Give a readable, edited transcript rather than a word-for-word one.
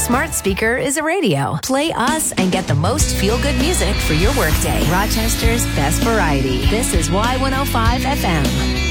smart speaker is a radio. Play us and get the most feel-good music for your workday. Rochester's best variety. This is Y105 FM.